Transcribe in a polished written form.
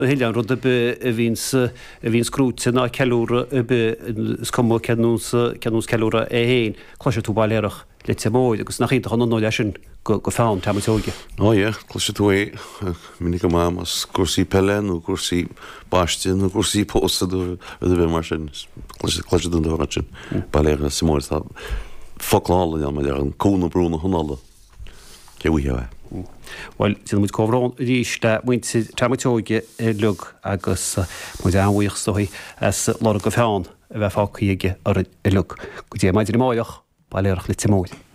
Hiljan rud be víns grúte ná ceúra be scomo cenús ceúra héin cloise tú bailach le móid agus nach chéach an nó leisin go fán tatóige. Cloise tú é minic mám as cuasí pelen ó cuasí bastin ó cuasí póstadú a bheith mar sin cloise don dó sin bailach sa móid folála an me an cúna brúna honala cehuiheh. Well, sin muid cóhrán ríiste muinte tatóige lug agus mu anhaoch soí as lá go fáin a bheith fáchaige ar i lug. Go dtí maididir máoch bailach le móid.